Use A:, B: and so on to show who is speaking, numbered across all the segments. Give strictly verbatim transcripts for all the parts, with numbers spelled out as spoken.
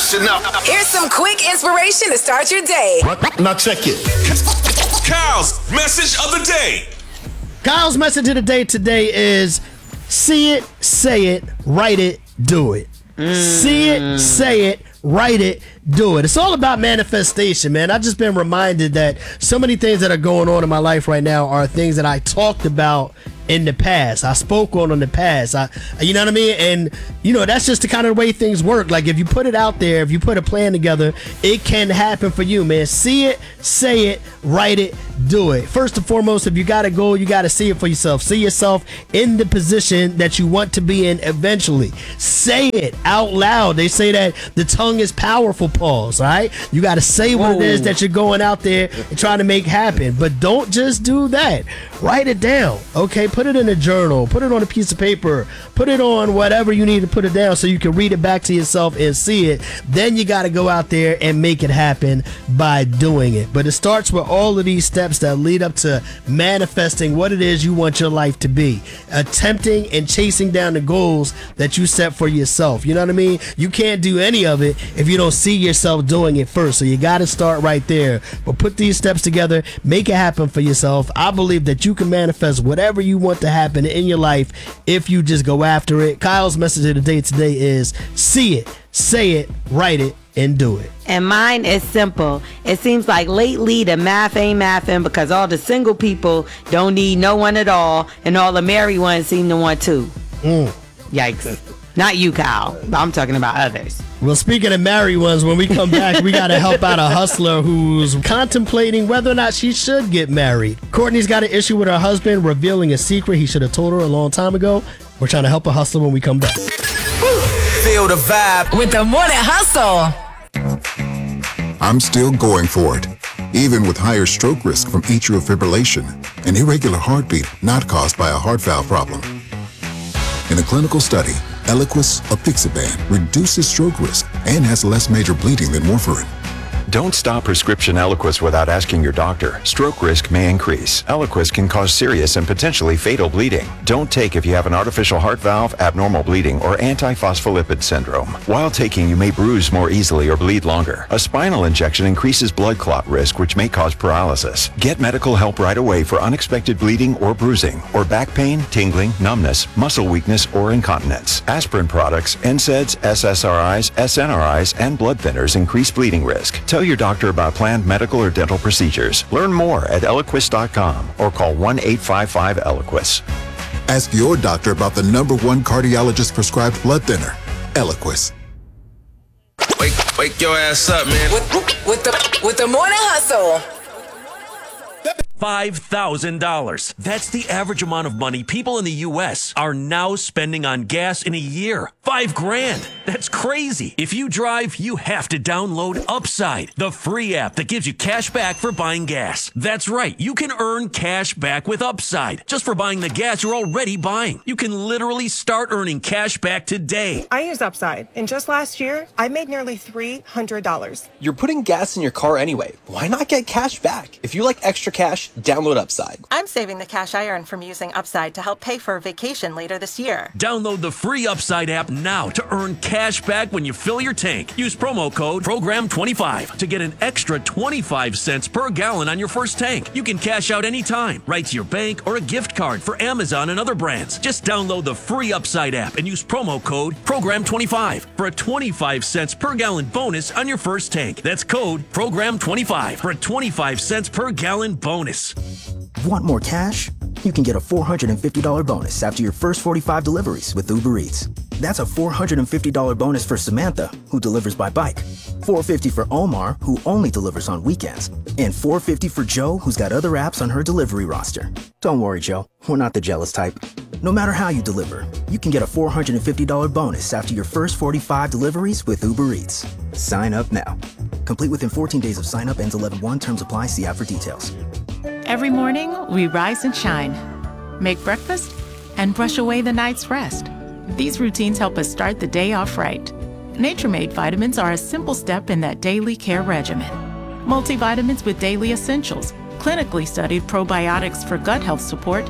A: Listen up.
B: Here's some quick inspiration to start your day.
A: Now check it.
C: Kyle's message of the day.
D: Kyle's message of the day today is see it, say it, write it, do it. Mm. See it, say it, write it, do it. It's all about manifestation, man. I've just been reminded that so many things that are going on in my life right now are things that I talked about in the past. I spoke on in the past. I, you know what I mean? And, you know, that's just the kind of way things work. Like, if you put it out there, if you put a plan together, it can happen for you, man. See it, say it, write it, do it. First and foremost, if you got a goal, you got to see it for yourself. See yourself in the position that you want to be in eventually. Say it out loud. They say that the tongue is powerful, pause, all right? You got to say what Whoa. It is that you're going out there and trying to make happen. But don't just do that. Write it down, okay? Put it in a journal. Put it on a piece of paper. Put it on whatever you need to put it down so you can read it back to yourself and see it. Then you got to go out there and make it happen by doing it. But it starts with all of these steps that lead up to manifesting what it is you want your life to be. Attempting and chasing down the goals that you set for yourself. You know what I mean? You can't do any of it if you don't see yourself doing it first. So you got to start right there. But put these steps together. Make it happen for yourself. I believe that you can manifest whatever you want to happen in your life if you just go after it. Kyle's message of the day today is see it, say it, write it, and do it.
E: And mine is simple. It seems like lately the math ain't mathing because all the single people don't need no one at all, and all the married ones seem to want to.
D: Mm.
E: Yikes. Not you, Kyle. I'm talking about others.
D: Well, speaking of married ones, when we come back, we got to help out a hustler who's contemplating whether or not she should get married. Courtney's got an issue with her husband revealing a secret he should have told her a long time ago. We're trying to help a hustler when we come back.
B: Feel the vibe with the Morning Hustle.
F: I'm still going for it, even with higher stroke risk from atrial fibrillation, an irregular heartbeat not caused by a heart valve problem. In a clinical study, Eliquis apixaban reduces stroke risk and has less major bleeding than warfarin.
G: Don't stop prescription Eliquis without asking your doctor. Stroke risk may increase. Eliquis can cause serious and potentially fatal bleeding. Don't take if you have an artificial heart valve, abnormal bleeding, or antiphospholipid syndrome. While taking, you may bruise more easily or bleed longer. A spinal injection increases blood clot risk, which may cause paralysis. Get medical help right away for unexpected bleeding or bruising, or back pain, tingling, numbness, muscle weakness, or incontinence. Aspirin products, N SAIDs, S S R Is, S N R Is, and blood thinners increase bleeding risk. Tell your doctor about planned medical or dental procedures. Learn more at Eliquis dot com or call one eight five five Eliquis.
F: Ask your doctor about the number one cardiologist prescribed blood thinner, Eliquis.
C: Wake, wake your ass up, man.
B: With, with the with the Morning Hustle.
H: five thousand dollars. That's the average amount of money people in the U S are now spending on gas in a year. Five grand. That's crazy. If you drive, you have to download Upside, the free app that gives you cash back for buying gas. That's right. You can earn cash back with Upside just for buying the gas you're already buying. You can literally start earning cash back today.
I: I use Upside, and just last year, I made nearly three hundred dollars.
J: You're putting gas in your car anyway. Why not get cash back? If you like extra cash, download Upside.
I: I'm saving the cash I earn from using Upside to help pay for a vacation later this year.
H: Download the free Upside app now to earn cash back when you fill your tank. Use promo code program twenty-five to get an extra twenty-five cents per gallon on your first tank. You can cash out anytime, right to your bank or a gift card for Amazon and other brands. Just download the free Upside app and use promo code program twenty-five for a twenty-five cents per gallon bonus on your first tank. That's code program twenty-five for a twenty-five cents per gallon bonus.
K: Want more cash? You can get a four hundred fifty dollars bonus after your first forty-five deliveries with Uber Eats. That's a four hundred fifty dollars bonus for Samantha, who delivers by bike, four hundred fifty dollars for Omar, who only delivers on weekends, and four hundred fifty dollars for Joe, who's got other apps on her delivery roster. Don't worry, Joe, we're not the jealous type. No matter how you deliver, you can get a four hundred fifty dollars bonus after your first forty-five deliveries with Uber Eats. Sign up now. Complete within fourteen days of sign up, ends eleven one. Terms apply. See app for details.
L: Every morning, we rise and shine, make breakfast, and brush away the night's rest. These routines help us start the day off right. Nature Made vitamins are a simple step in that daily care regimen. Multivitamins with daily essentials, clinically studied probiotics for gut health support,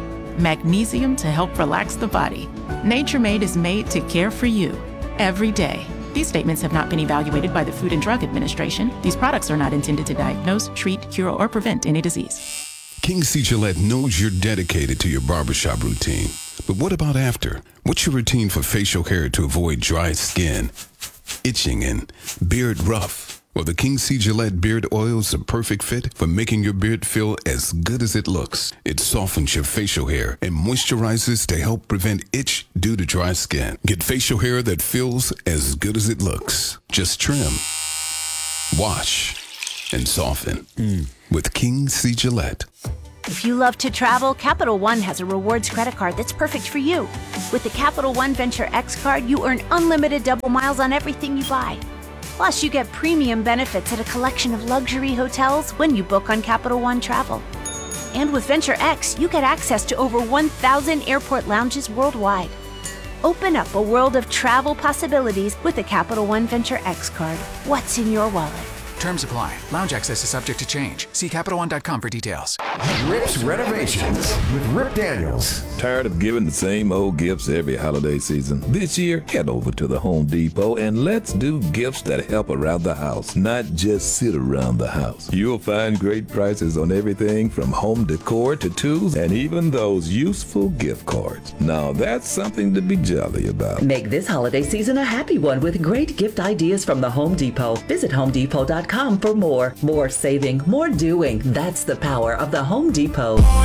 L: magnesium to help relax the body. Nature Made is made to care for you every day. These statements have not been evaluated by the Food and Drug Administration. These products are not intended to diagnose, treat, cure, or prevent any disease.
A: King C. Gillette knows you're dedicated to your barbershop routine. But what about after? What's your routine for facial hair to avoid dry skin, itching, and beard rough? Well, the King C. Gillette Beard Oil is a perfect fit for making your beard feel as good as it looks. It softens your facial hair and moisturizes to help prevent itch due to dry skin. Get facial hair that feels as good as it looks. Just trim, wash, and soften mm. with King C. Gillette.
M: If you love to travel, Capital One has a rewards credit card that's perfect for you. With the Capital One Venture X card, you earn unlimited double miles on everything you buy. Plus, you get premium benefits at a collection of luxury hotels when you book on Capital One Travel. And with Venture X, you get access to over one thousand airport lounges worldwide. Open up a world of travel possibilities with the Capital One Venture X card. What's in your wallet?
N: Terms apply. Lounge access is subject to change. See Capital One dot com for details.
O: Rip's Renovations with Rip Daniels.
P: Tired of giving the same old gifts every holiday season? This year, head over to the Home Depot and let's do gifts that help around the house, not just sit around the house. You'll find great prices on everything from home decor to tools and even those useful gift cards. Now that's something to be jolly about.
Q: Make this holiday season a happy one with great gift ideas from the Home Depot. Visit home depot dot com for more. More saving, more doing. That's the power of the Home Depot.